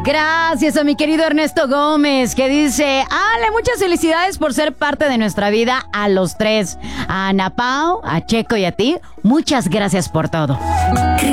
Gracias a mi querido Ernesto Gómez, que dice: Ale, muchas felicidades por ser parte de nuestra vida a los tres. A Ana Pao, a Checo y a ti, muchas gracias por todo.